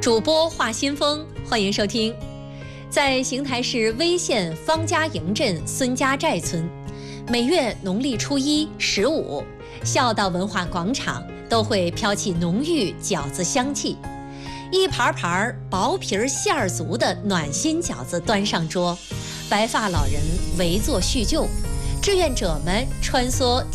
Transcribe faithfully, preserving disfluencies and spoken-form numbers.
主播华新风，欢迎收听。在邢台市威县方家营镇孙家寨村，每月农历初一、十五，孝道文化广场都会飘起浓郁饺子香气，一盘盘薄皮馅儿足的暖心饺子端上桌，白发老人围坐叙旧，志愿者们穿梭